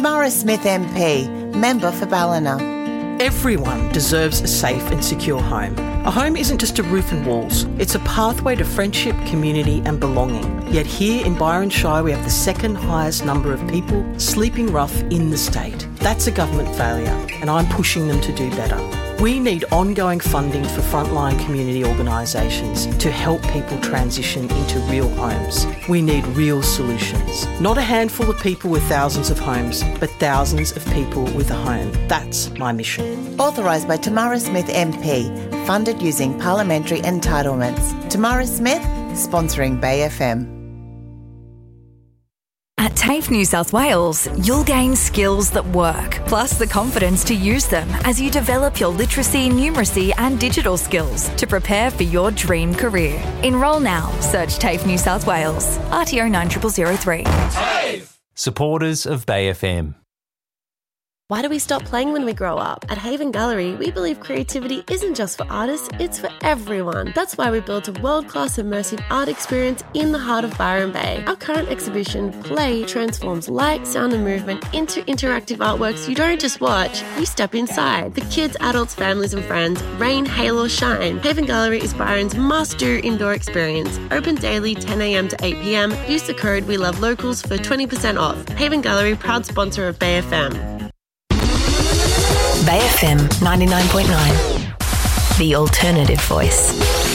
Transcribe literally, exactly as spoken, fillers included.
Tamara Smith M P, member for Ballina. Everyone deserves a safe and secure home. A home isn't just a roof and walls. It's a pathway to friendship, community and belonging. Yet here in Byron Shire we have the second highest number of people sleeping rough in the state. That's a government failure and I'm pushing them to do better. We need ongoing funding for frontline community organisations to help people transition into real homes. We need real solutions. Not a handful of people with thousands of homes, but thousands of people with a home. That's my mission. Authorised by Tamara Smith M P, funded using parliamentary entitlements. Tamara Smith, sponsoring Bay F M. At TAFE New South Wales, you'll gain skills that work, plus the confidence to use them as you develop your literacy, numeracy and digital skills to prepare for your dream career. Enrol now. Search TAFE New South Wales. R T O nine zero zero zero three. TAFE! Supporters of Bay F M. Why do we stop playing when we grow up? At Haven Gallery, we believe creativity isn't just for artists, it's for everyone. That's why we built a world-class immersive art experience in the heart of Byron Bay. Our current exhibition, Play, transforms light, sound and movement into interactive artworks you don't just watch, you step inside. For kids, adults, families and friends, rain, hail or shine, Haven Gallery is Byron's must-do indoor experience. Open daily ten a.m. to eight p.m. Use the code WeLoveLocals for twenty percent off. Haven Gallery, proud sponsor of Bay F M. Bay F M ninety-nine point nine, the alternative voice.